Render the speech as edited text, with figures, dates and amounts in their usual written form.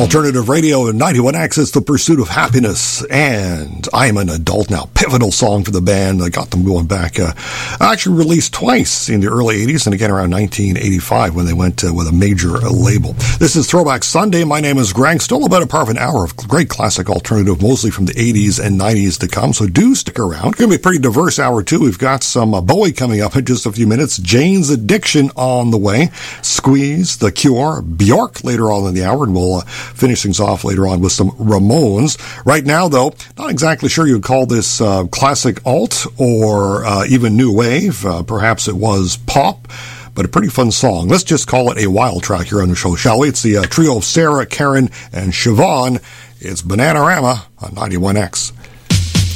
Alternative Radio and 91X is The Pursuit of Happiness, and I Am an Adult Now. Pivotal song for the band that got them going back. Actually released twice in the early 80s and again around 1985 when they went with a major label. This is Throwback Sunday. My name is Greg. Still about a part of an hour of great classic alternative, mostly from the 80s and 90s to come, so do stick around. It's going to be a pretty diverse hour, too. We've got some Bowie coming up in just a few minutes, Jane's Addiction on the way, Squeeze, The Cure, Bjork later on in the hour, and we'll finish things off later on with some Ramones. Right now, though, not exactly sure you'd call this classic alt or even new wave. Perhaps it was pop, but a pretty fun song. Let's just call it a wild track here on the show, shall we? It's the trio of Sarah, Karen, and Siobhan. It's Bananarama on 91X.